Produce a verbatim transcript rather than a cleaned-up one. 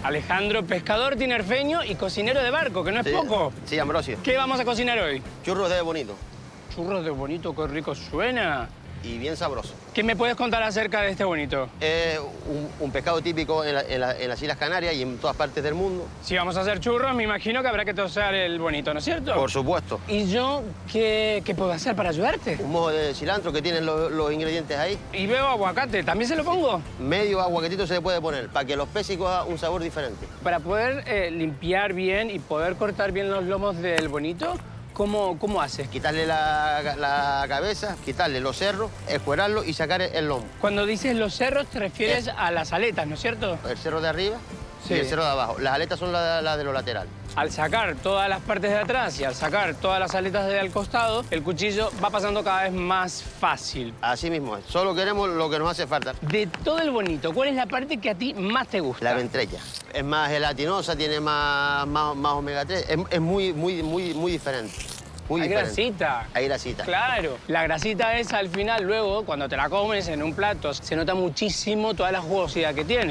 Alejandro, pescador tinerfeño y cocinero de barco, que no es Sí, poco. sí, Ambrosio. ¿Qué vamos a cocinar hoy? Churros de bonito Churros de bonito, qué rico suena. y bien sabroso. ¿Qué me puedes contar acerca de este bonito? Es un, un pescado típico en, la- en la- en las Islas Canarias y en todas partes del mundo. Si vamos a hacer churros, me imagino que habrá que tosar el bonito, ¿no es cierto? Por supuesto. ¿Y yo qué, qué puedo hacer para ayudarte? Un mojo de cilantro que tienen los, los ingredientes ahí. Y veo aguacate, ¿también se lo pongo? Medio aguacatito se le puede poner para que los peces cojan un sabor diferente. Para poder eh, limpiar bien y poder cortar bien los lomos del bonito, ¿cómo, cómo haces? Quitarle la, la cabeza, quitarle los cerros, escuerarlo y sacar el lomo. Cuando dices los cerros, te refieres a las aletas, ¿no es cierto? El cerro de arriba Sí. y el cerro de abajo. Las aletas son las la de los laterales. Al sacar todas las partes de atrás y al sacar todas las aletas de al costado, el cuchillo va pasando cada vez más fácil. Así mismo es. Solo queremos lo que nos hace falta. De todo el bonito, ¿cuál es la parte que a ti más te gusta? La ventrella. Es más gelatinosa, tiene más, más, más omega tres. Es, es muy, muy, muy, muy diferente. Muy Hay diferente. grasita. Hay grasita. Claro. La grasita esa al final, luego, cuando te la comes en un plato, se nota muchísimo toda la jugosidad que tiene.